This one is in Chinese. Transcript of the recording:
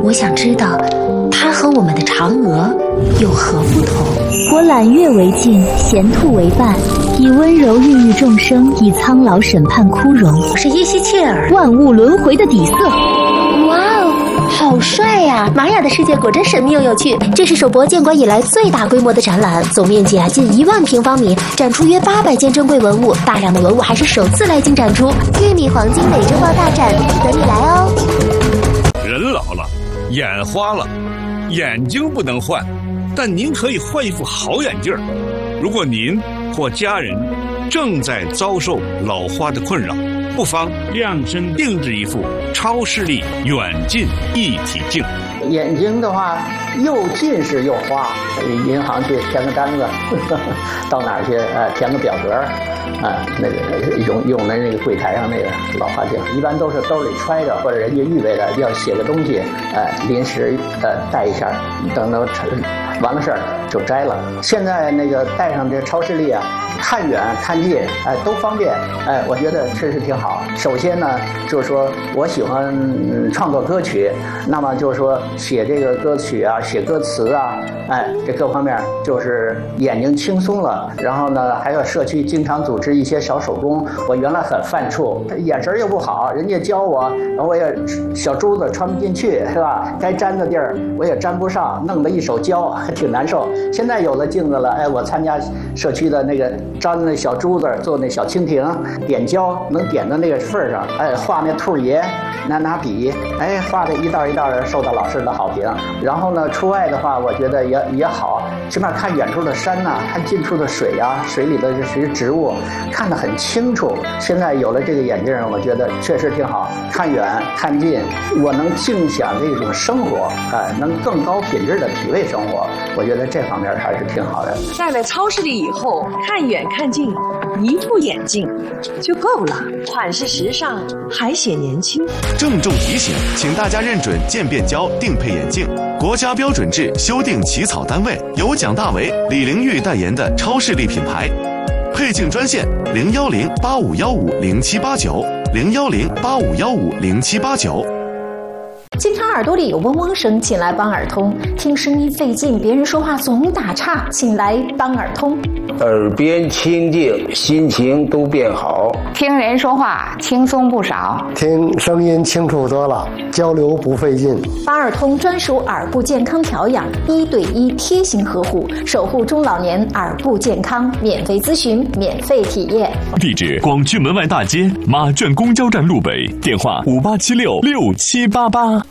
我想知道它和我们的嫦娥有何不同。 我揽月为镜，衔兔为伴，以温柔孕育众生，以苍老审判枯荣。 我是耶西切尔， 万物轮回的底色。 哇哦，好帅呀！玛雅的世界果真神秘又有趣。这是首博建馆以来最大规模的展览，总面积近1万平方米，展出约800件珍贵文物，大量的文物还是首次来京展出。玉米黄金美洲豹大展等你来哦！ 人老了，眼花了，眼睛不能换，但您可以换一副好眼镜。如果您或家人正在遭受老花的困扰，不妨量身定制一副超视力远近一体镜。 眼睛的话，又近视又花，银行去填个单子，到哪儿去填个表格，那个用的那个柜台上那个老花镜，一般都是兜里揣着，或者人家预备的要写个东西，临时带一下，等到完了事儿就摘了。现在那个带上这超视力啊，看远看近，都方便，我觉得确实挺好。首先呢，就是说我喜欢创作歌曲，那么就是说写这个歌曲啊，写歌词啊，这各方面就是眼睛轻松了。然后呢，还有社区经常组织一些小手工，我原来很犯怵，眼神又不好，人家教我，然后我也小珠子穿不进去，是吧？该粘的地儿我也粘不上，弄得一手胶，还挺难受。现在有了镜子了，我参加社区的那个粘那小珠子，做那小蜻蜓，点胶能点到那个份上，画那兔爷，拿笔，画的一道一道的，受到老师的好评。然后呢，出外的话，我觉得也好，起码看远处的山呐，看近处的水啊，水里的这些植物，看得很清楚。现在有了这个眼镜，我觉得确实挺好，看远看近，我能尽享这种生活，能更高品质的体味生活。我觉得这方面还是挺好的。 戴了超视力以后，看远看近，一副眼镜就够了，款式时尚，还显年轻。 郑重提醒，请大家认准渐变胶定配眼镜，国家标准制修订起草单位，由蒋大为、李玲玉代言的超视力品牌。配镜专线010-8515-0789，010-8515-0789。 经常耳朵里有嗡嗡声，请来帮耳通；听声音费劲，别人说话总打岔，请来帮耳通。 耳边清净，心情都变好； 听人说话轻松不少， 听声音清楚多了，交流不费劲。 帮耳通专属耳部健康调养，1对1贴心呵护，守护中老年耳部健康，免费咨询，免费体验。 地址：广渠门外大街马圈公交站路北，电话58766788。